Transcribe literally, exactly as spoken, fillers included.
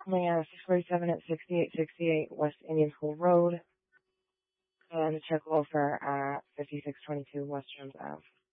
coming out of six forty-seven at sixty-eight sixty-eight West Indian School Road, and check loafer at fifty-six twenty-two West Jones Avenue.